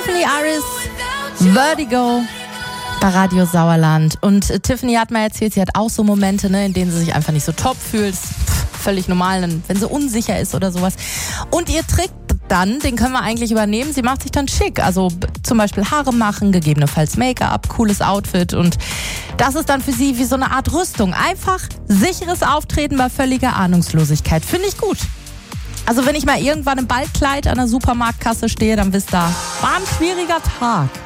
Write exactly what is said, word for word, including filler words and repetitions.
Tiffany Aris, Vertigo bei Radio Sauerland. Und äh, Tiffany hat mal erzählt, sie hat auch so Momente, ne, in denen sie sich einfach nicht so top fühlt. Pff, völlig normal, wenn sie unsicher ist oder sowas. Und ihr Trick dann, den können wir eigentlich übernehmen. Sie macht sich dann schick. Also b- zum Beispiel Haare machen, gegebenenfalls Make-up, cooles Outfit. Und das ist dann für sie wie so eine Art Rüstung. Einfach sicheres Auftreten bei völliger Ahnungslosigkeit. Finde ich gut. Also wenn ich mal irgendwann im Ballkleid an der Supermarktkasse stehe, dann wisst ihr, war ein schwieriger Tag.